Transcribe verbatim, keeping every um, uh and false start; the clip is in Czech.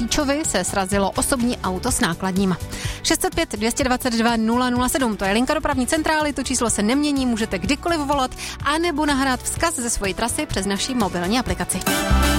Kříčovi se srazilo osobní auto s nákladním. šest set pět dvě dvacet dva nula nula sedm, to je linka dopravní centrály, to číslo se nemění, můžete kdykoliv volat, anebo nahrát vzkaz ze svojí trasy přes naši mobilní aplikaci.